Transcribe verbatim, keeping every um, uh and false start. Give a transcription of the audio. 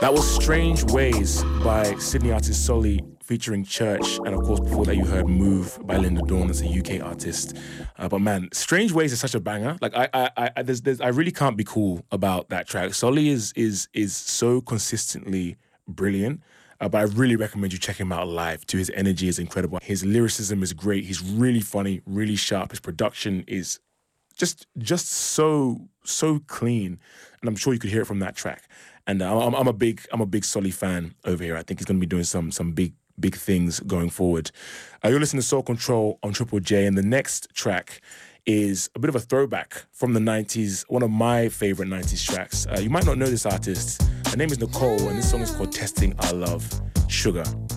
That was Strange Ways by Sydney artist Solly featuring Church. And of course, before that, you heard Move by Linda Dawn as a U K artist. Uh, but man, Strange Ways is such a banger. Like, I I, I, there's, there's, I really can't be cool about that track. Solly is, is, is so consistently brilliant. Uh, but I really recommend you check him out live too. His energy is incredible. His lyricism is great. He's really funny, really sharp. His production is just just so, so clean. And I'm sure you could hear it from that track. And uh, I'm, I'm a big I'm a big Solly fan over here. I think he's going to be doing some some big big things going forward. Uh, you're listening to Soul Control on Triple J, and the next track is a bit of a throwback from the nineties. One of my favorite nineties tracks. Uh, you might not know this artist. Her name is Nicole, and this song is called "Testing Our Love." Sugar.